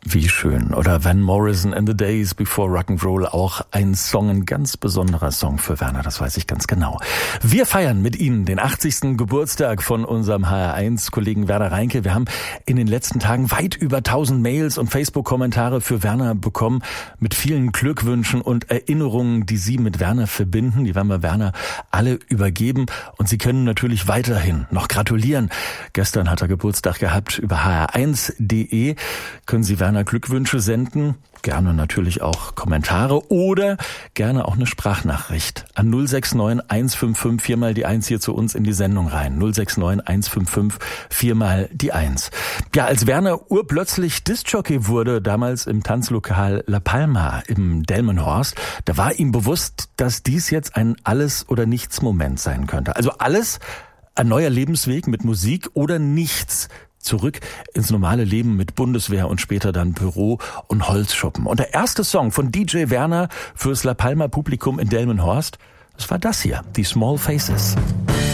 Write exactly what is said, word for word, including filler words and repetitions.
Wie schön. Oder Van Morrison and the Days Before Rock'n'Roll, auch ein Song, ein ganz besonderer Song für Werner, das weiß ich ganz genau. Wir feiern mit Ihnen den achtzigsten Geburtstag von unserem H R eins Kollegen Werner Reinke. Wir haben in den letzten Tagen weit über tausend Mails und Facebook-Kommentare für Werner bekommen, mit vielen Glückwünschen und Erinnerungen, die Sie mit Werner verbinden. Die werden wir Werner alle übergeben und Sie können natürlich weiterhin noch gratulieren. Gestern hat er Geburtstag gehabt. Über h r eins punkt d e können Sie Werner Glückwünsche senden, gerne natürlich auch Kommentare oder gerne auch eine Sprachnachricht an null sechs neun eins fünf fünf vier mal die eins hier zu uns in die Sendung rein. null sechs neun eins fünf fünf vier mal die eins. Ja, als Werner urplötzlich Diskjockey wurde, damals im Tanzlokal La Palma im Delmenhorst, da war ihm bewusst, dass dies jetzt ein Alles-oder-Nichts-Moment sein könnte. Also alles, ein neuer Lebensweg mit Musik oder nichts. Zurück ins normale Leben mit Bundeswehr und später dann Büro und Holzschuppen. Und der erste Song von D J Werner fürs La Palma Publikum in Delmenhorst, das war das hier, die Small Faces.